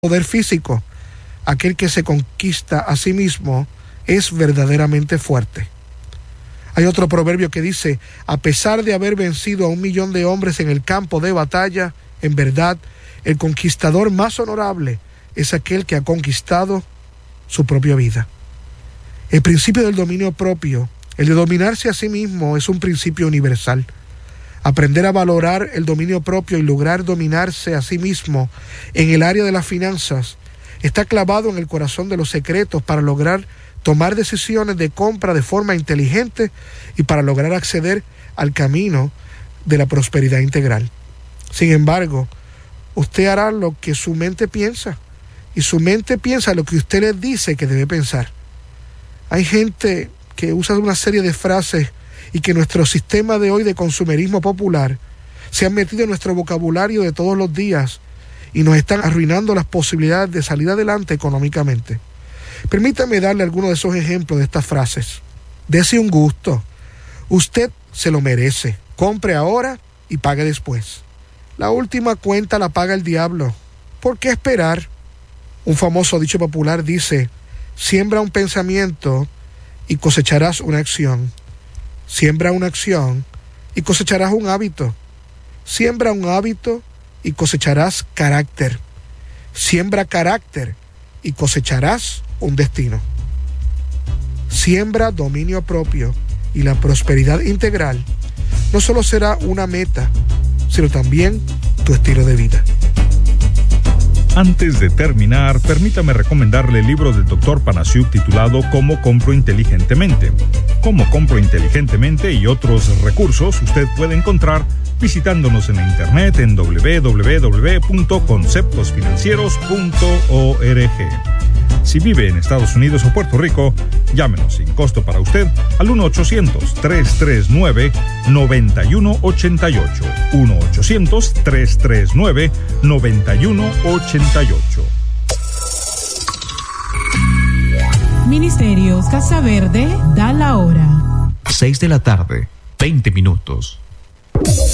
poder físico. Aquel que se conquista a sí mismo es verdaderamente fuerte. Hay otro proverbio que dice: a pesar de haber vencido a 1,000,000 de hombres en el campo de batalla, en verdad, el conquistador más honorable es aquel que ha conquistado su propia vida. El principio del dominio propio, el de dominarse a sí mismo, es un principio universal. Aprender a valorar el dominio propio y lograr dominarse a sí mismo en el área de las finanzas está clavado en el corazón de los secretos para lograr tomar decisiones de compra de forma inteligente y para lograr acceder al camino de la prosperidad integral. Sin embargo, usted hará lo que su mente piensa, y su mente piensa lo que usted le dice que debe pensar. Hay gente que usa una serie de frases y que nuestro sistema de hoy de consumerismo popular se han metido en nuestro vocabulario de todos los días y nos están arruinando las posibilidades de salir adelante económicamente. Permítame darle algunos de esos ejemplos de estas frases. Dese un gusto. Usted se lo merece. Compre ahora y pague después. La última cuenta la paga el diablo. ¿Por qué esperar? Un famoso dicho popular dice: siembra un pensamiento y cosecharás una acción. Siembra una acción y cosecharás un hábito. Siembra un hábito y cosecharás carácter. Siembra carácter y cosecharás un destino. Siembra dominio propio y la prosperidad integral no solo será una meta, sino también tu estilo de vida. Antes de terminar, permítame recomendarle el libro del Dr. Panasiuk titulado ¿Cómo compro inteligentemente? Cómo compro inteligentemente y otros recursos usted puede encontrar visitándonos en la internet en www.conceptosfinancieros.org. Si vive en Estados Unidos o Puerto Rico, llámenos sin costo para usted al 1-800-339-9188. 1-800-339-9188. Ministerios Casa Verde da la hora. 6 de la tarde, 20 minutos.